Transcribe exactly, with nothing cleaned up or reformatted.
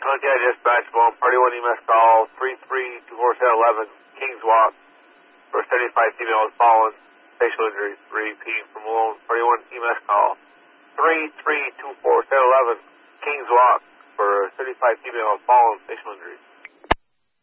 Pontiac dispatchable, party one E M S call, three three two four seven eleven, Kings Walk, for seventy-five female has fallen, facial injuries, repeat from Malone, party one E M S call, three three two four seven eleven, Kings Walk, for seventy-five female has fallen, facial injuries.